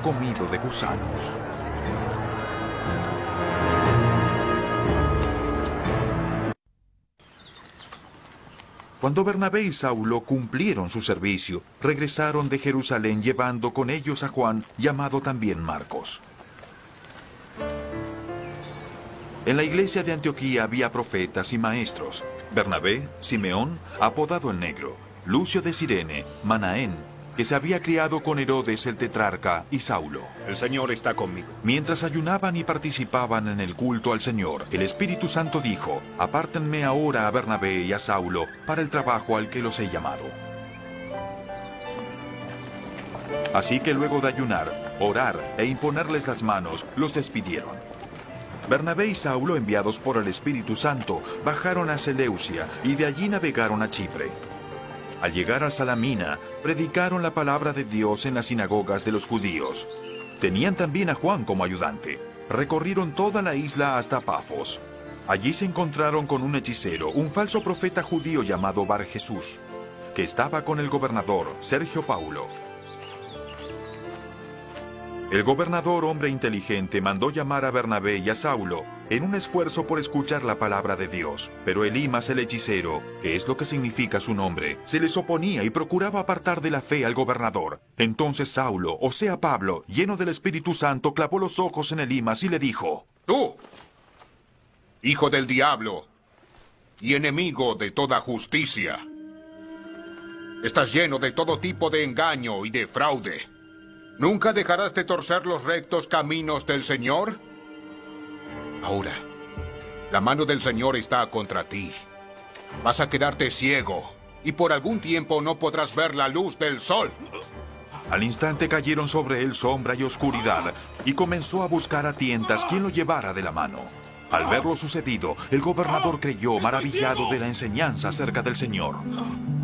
todo comido de gusanos. Cuando Bernabé y Saulo cumplieron su servicio, regresaron de Jerusalén llevando con ellos a Juan, llamado también Marcos. En la iglesia de Antioquía había profetas y maestros: Bernabé, Simeón, apodado el Negro, Lucio de Cirene, Manaén, que se había criado con Herodes el tetrarca, y Saulo. El Señor está conmigo. Mientras ayunaban y participaban en el culto al Señor, el Espíritu Santo dijo: apártenme ahora a Bernabé y a Saulo para el trabajo al que los he llamado. Así que luego de ayunar, orar e imponerles las manos, los despidieron. Bernabé y Saulo, enviados por el Espíritu Santo, bajaron a Seleucia y de allí navegaron a Chipre. Al llegar a Salamina, predicaron la palabra de Dios en las sinagogas de los judíos. Tenían también a Juan como ayudante. Recorrieron toda la isla hasta Pafos. Allí se encontraron con un hechicero, un falso profeta judío llamado Bar Jesús, que estaba con el gobernador, Sergio Paulo. El gobernador, hombre inteligente, mandó llamar a Bernabé y a Saulo en un esfuerzo por escuchar la palabra de Dios. Pero Elimas, el hechicero, que es lo que significa su nombre, se les oponía y procuraba apartar de la fe al gobernador. Entonces Saulo, o sea Pablo, lleno del Espíritu Santo, clavó los ojos en Elimas y le dijo: ¡Tú, hijo del diablo y enemigo de toda justicia! Estás lleno de todo tipo de engaño y de fraude. ¿Nunca dejarás de torcer los rectos caminos del Señor? Ahora, la mano del Señor está contra ti. Vas a quedarte ciego y por algún tiempo no podrás ver la luz del sol. Al instante cayeron sobre él sombra y oscuridad, y comenzó a buscar a tientas quien lo llevara de la mano. Al ver lo sucedido, el gobernador creyó, maravillado de la enseñanza acerca del Señor.